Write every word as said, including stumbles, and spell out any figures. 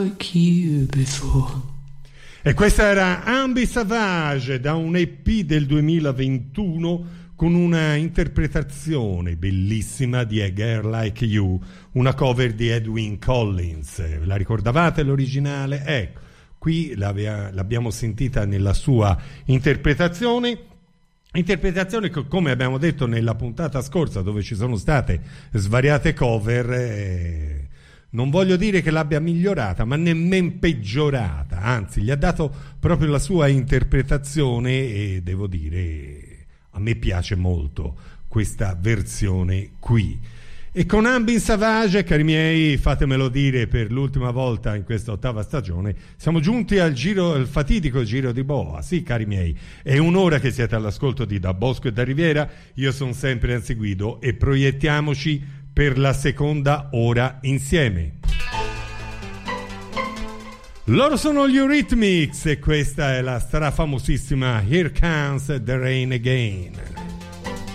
like you before. E questa era Ambi Savage da un E P del duemilaventuno con una interpretazione bellissima di A Girl Like You, una cover di Edwyn Collins. La ricordavate l'originale? Ecco, qui l'abbiamo sentita nella sua interpretazione. Interpretazione che, come abbiamo detto nella puntata scorsa, dove ci sono state svariate cover, eh, non voglio dire che l'abbia migliorata, ma nemmeno peggiorata, anzi gli ha dato proprio la sua interpretazione e devo dire a me piace molto questa versione qui. E con Ambi Savage, cari miei, fatemelo dire per l'ultima volta in questa ottava stagione, siamo giunti al giro, al fatidico giro di boa. Sì, cari miei, è un'ora che siete all'ascolto di Da Bosco e da Riviera. Io sono sempre Anzi Guido e proiettiamoci per la seconda ora insieme. Loro sono gli Eurythmics e questa è la strafamosissima Here Comes the Rain Again.